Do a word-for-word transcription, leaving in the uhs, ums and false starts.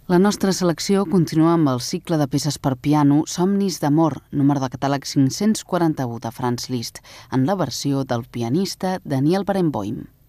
La nostra selecció continua amb el cicle de peces per piano Somnis d'amor, número de catàleg cinc-cents quaranta-u de Franz Liszt, en la versió del pianista Daniel Barenboim.